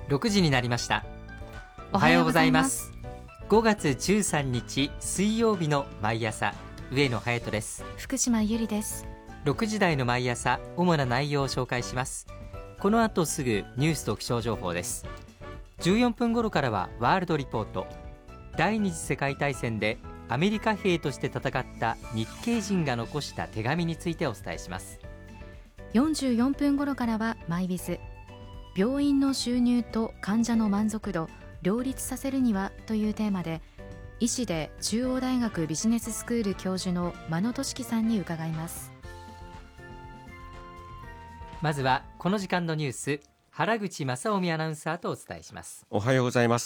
6時になりました。おはようございます。5月13日水曜日の毎朝、上野隼人です。 福島ゆりです。 6時台の毎朝、主な内容を紹介します。この後すぐニュースと気象情報です。14分頃からはワールドリポート。第二次世界大戦でアメリカ兵として戦った日系人が残した手紙についてお伝えします。 44分頃からはマイビズ。病院の収入と患者の満足度両立させるにはというテーマで、医師で中央大学ビジネススクール教授の間野俊樹さんに伺います。 まずはこの時間のニュース、原口正臣アナウンサーとお伝えします。 おはようございます。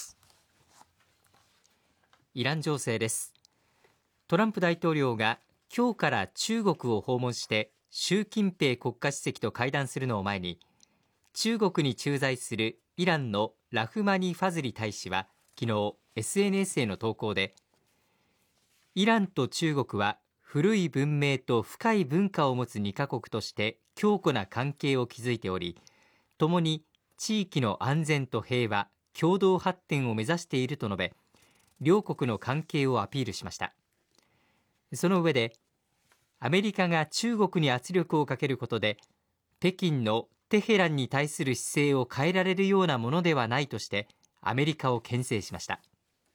イラン情勢です。トランプ大統領が今日から中国を訪問して習近平国家主席と会談するのを前に、中国に駐在するイランのラフマニ・ファズリ大使は昨日 SNS への投稿で、イランと中国は古い文明と深い文化を持つ2カ国として強固な関係を築いており、共に地域の安全と平和、共同発展を目指していると述べ、両国の関係をアピールしました。その上で、アメリカが中国に圧力をかけることで北京のテヘランに対する姿勢を変えられるようなものではないとしてアメリカを牽制しました。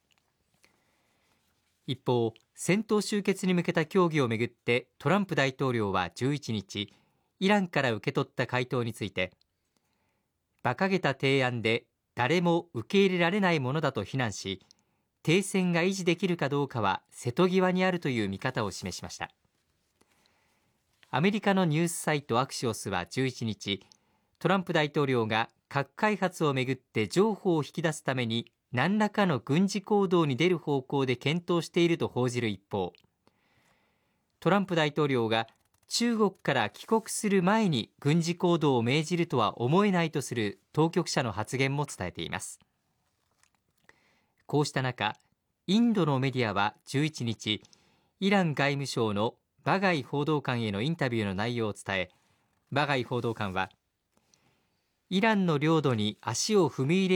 一方、戦闘終結に向けた協議をめぐってトランプ大統領は11日、イランから受け取った回答について、馬鹿げた提案で誰も受け入れられないものだと非難し、停戦が維持できるかどうかは瀬戸際にあるという見方を示しました。アメリカのニュースサイトアクシオスは11日、トランプ大統領が核開発をめぐって譲歩を引き出すために何らかの軍事行動に出る方向で検討していると報じる一方、トランプ大統領が中国から帰国する前に軍事行動を命じるとは思えないとする当局者の発言も伝えています。こうした中、インドのメディアは11日、イラン外務省のバガイ報道官へのインタビューの内容を伝え、バガイ報道官は、イランの領土に足を踏み入れ